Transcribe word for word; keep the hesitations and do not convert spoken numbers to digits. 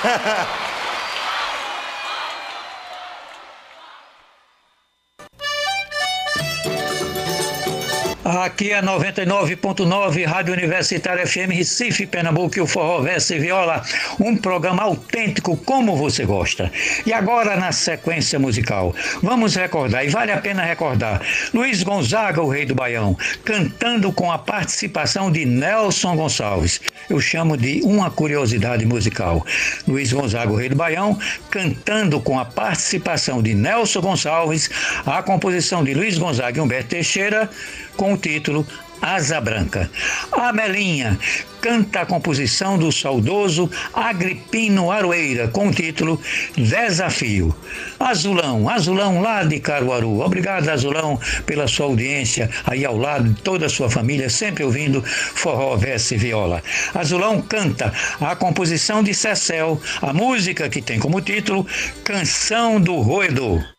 Aqui é noventa e nove ponto nove, Rádio Universitária F M, Recife, Pernambuco, e o Forró Verso e Viola, um programa autêntico como você gosta. E agora, na sequência musical, vamos recordar, e vale a pena recordar, Luiz Gonzaga, o Rei do Baião, cantando com a participação de Nelson Gonçalves. Eu chamo de uma curiosidade musical. Luiz Gonzaga, o Rei do Baião, cantando com a participação de Nelson Gonçalves, a composição de Luiz Gonzaga e Humberto Teixeira, com o título Asa Branca. A Melinha canta a composição do saudoso Agripino Aroeira, com o título Desafio. Azulão, Azulão lá de Caruaru. Obrigado, Azulão, pela sua audiência aí ao lado de toda a sua família, sempre ouvindo Forró Verso e Viola. Azulão canta a composição de Cecel, a música que tem como título Canção do Roedor.